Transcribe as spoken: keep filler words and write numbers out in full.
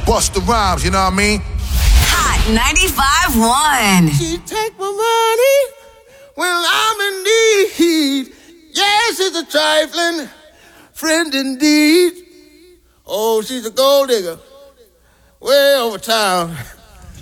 bust the rhymes, you know what I mean? Hot ninety-five point one. She take my money when I'm in need. Yes, it's a trifling friend indeed. Oh, she's a gold digger way over town.